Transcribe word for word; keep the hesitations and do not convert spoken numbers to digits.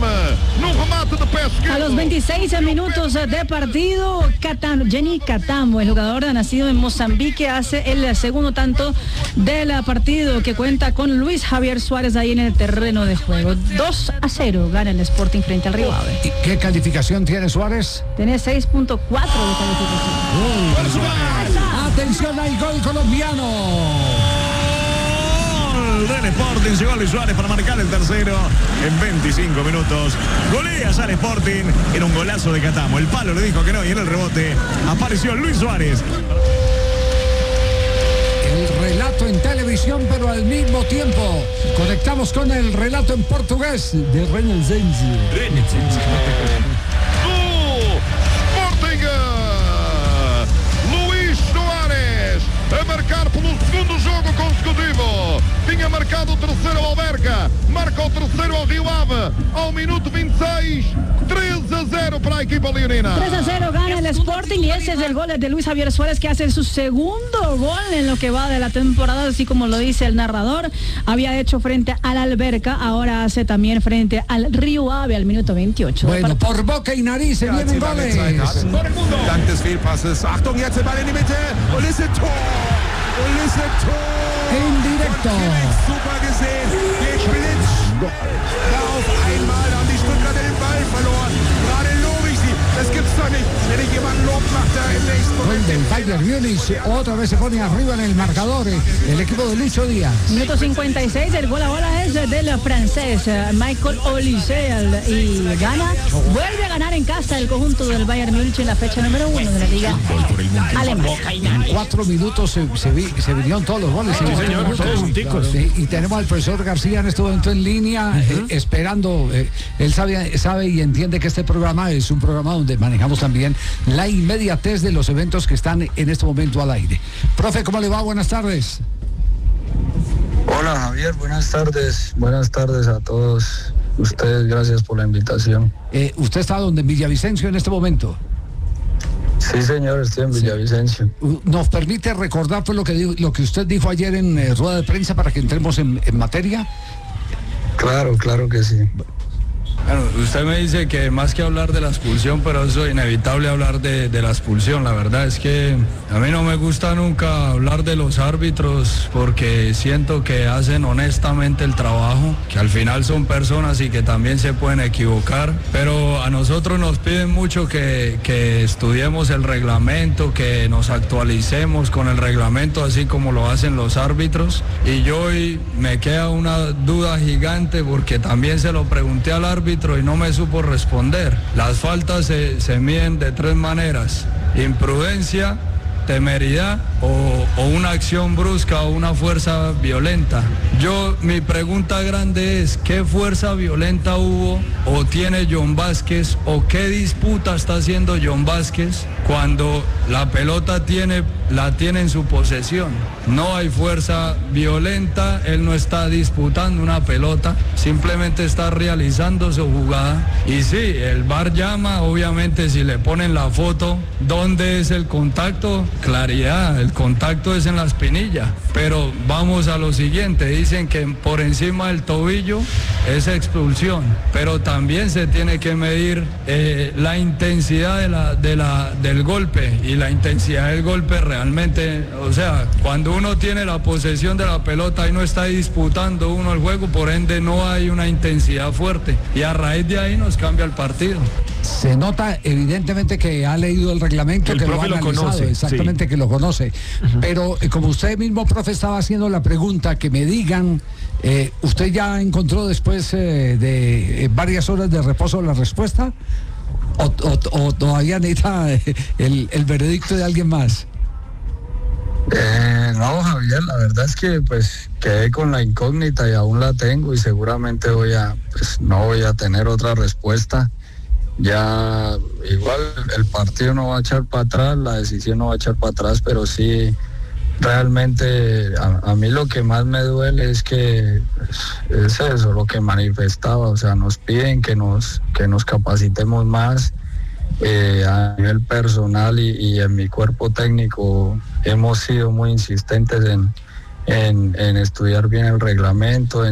no remate de pé esquerdo. A los veintiséis minutos de partido, Catamo, Jenny Catamo, el jugador nacido en Mozambique, hace el segundo tanto del partido, que cuenta con Luis Javier Suárez ahí en el terreno de juego. dos a cero gana el Sporting frente al Río Ave. ¿Y qué calificación tiene Suárez? Tiene seis punto cuatro de calificación. Uh, atención al gol colombiano. Del Sporting, llegó Luis Suárez para marcar el tercero en veinticinco minutos. Goleas al Sporting, era un golazo de Catamo. El palo le dijo que no y en el rebote apareció Luis Suárez. El relato en televisión, pero al mismo tiempo conectamos con el relato en portugués de Renaissance. Luis Suárez a marcar pelo segundo jogo consecutivo. Tinha marcado o terceiro ao Alverca, marca o terceiro ao Rio Ave, ao minuto veintiséis, tres a cero para la equipa leonina. tres a cero gana el Sporting y ese es el gol de Luis Javier Suárez, que hace su segundo gol en lo que va de la temporada, así como lo dice el narrador. Había hecho frente al Alverca, ahora hace también frente al Río Ave al minuto veintiocho. Bueno, por boca y nariz se vienen goles. Por el mundo. Dank des Fehlpasses. Achtung, jetzt der Ball in die Mitte. Und ist ein Tor. Und ist ein Tor. En directo. Super gesehen. Geblitzt. Da auf einmal haben die Stuttgarter den Ball verloren. Gerade lobe ich sie. Das gibt's doch nicht. Wenn ich jemanden Lob macht, da im nächsten Moment. Del Bayern Múnich, otra vez se pone arriba en el marcador el equipo de Lucho Díaz. Minuto cincuenta y seis, el gol ahora es del francés Michael Olise y gana, vuelve a ganar en casa el conjunto del Bayern Múnich en la fecha número uno de la Liga Alemana. En cuatro minutos se, se, vi, se vinieron todos los goles. Sí, señor, todos junticos. Sí, y tenemos al profesor García en este momento en línea, uh-huh. eh, esperando. Eh, él sabe, sabe y entiende que este programa es un programa donde manejamos también la inmediatez de los eventos que están en este momento al aire. Profe, ¿cómo le va? Buenas tardes. Hola Javier, buenas tardes. Buenas tardes a todos ustedes, gracias por la invitación. Eh, ¿Usted está donde? ¿En Villavicencio en este momento? Sí, señor, estoy en Villavicencio. Sí. ¿Nos permite recordar pues, lo, que dijo, lo que usted dijo ayer en eh, rueda de prensa para que entremos en, en materia? Claro, claro que sí. Bueno, usted me dice que más que hablar de la expulsión, pero eso es inevitable hablar de, de la expulsión. La verdad es que a mí no me gusta nunca hablar de los árbitros porque siento que hacen honestamente el trabajo, que al final son personas y que también se pueden equivocar, pero a nosotros nos piden mucho que, que estudiemos el reglamento, que nos actualicemos con el reglamento así como lo hacen los árbitros, y yo hoy me queda una duda gigante porque también se lo pregunté al árbitro y no me supo responder. Las faltas se, se miden de tres maneras: imprudencia, temeridad o, o una acción brusca o una fuerza violenta. Yo, mi pregunta grande es, ¿qué fuerza violenta hubo o tiene John Vázquez, o qué disputa está haciendo John Vázquez cuando la pelota tiene, la tiene en su posesión? No hay fuerza violenta, él no está disputando una pelota, simplemente está realizando su jugada. Y sí, el V A R llama, obviamente si le ponen la foto, ¿dónde es el contacto? Claridad, el contacto es en la espinilla. Pero vamos a lo siguiente, dicen que por encima del tobillo es expulsión, pero también se tiene que medir eh, la intensidad de la, de la, del golpe, y la intensidad del golpe realmente, o sea, cuando uno tiene la posesión de la pelota y no está disputando uno el juego, por ende no hay una intensidad fuerte, y a raíz de ahí nos cambia el partido. Se nota evidentemente que ha leído el reglamento, el que lo ha lo analizado, conoce, exactamente, sí. Que lo conoce. Uh-huh. Pero eh, como usted mismo, profe, estaba haciendo la pregunta, que me digan, eh, ¿usted ya encontró después eh, de eh, varias horas de reposo la respuesta? ¿O, o, o todavía necesita eh, el, el veredicto de alguien más? Eh, no, Javier, la verdad es que pues quedé con la incógnita y aún la tengo, y seguramente voy a, pues no voy a tener otra respuesta. Ya igual el partido no va a echar para atrás, la decisión no va a echar para atrás, pero sí realmente a, a mí lo que más me duele es que pues, es eso lo que manifestaba, o sea, nos piden que nos que nos capacitemos más eh, a nivel personal, y, y en mi cuerpo técnico hemos sido muy insistentes en, en, en estudiar bien el reglamento, en